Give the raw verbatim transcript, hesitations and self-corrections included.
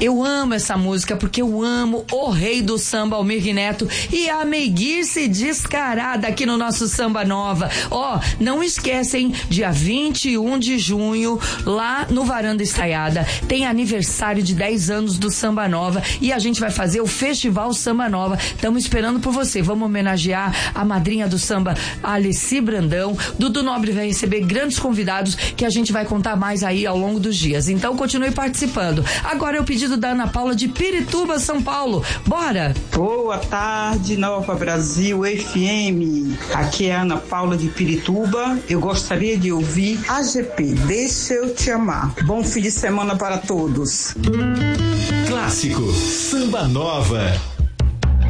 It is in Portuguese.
Eu amo essa música porque eu amo o rei do samba, Almir Neto, e a meiguice descarada aqui no nosso Samba Nova. Ó, oh, não esquecem, dia vinte e um de junho, lá no Varanda Estaiada, tem aniversário de dez anos do Samba Nova e a gente vai fazer o Festival Samba Nova. Estamos esperando por você. Vamos homenagear a madrinha do samba, Alici Brandão. Dudu Nobre vai receber grandes convidados que a gente vai contar mais aí ao longo dos dias. Então continue participando. Agora é o pedido da Ana Paula de Pirituba, São Paulo. Bora! Boa tarde, Nova Brasil F M. Aqui é a Ana Paula de Pirituba. Eu gostaria de ouvir A G P, Deixa Eu Te Amar. Bom fim de semana para todos. Clássico Samba Nova.